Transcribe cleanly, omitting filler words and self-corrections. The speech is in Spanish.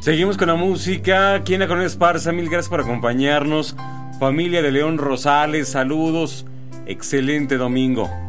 Seguimos con la música. ¿Quién la conoce? Esparza, mil gracias por acompañarnos. Familia de León Rosales, saludos. Excelente domingo.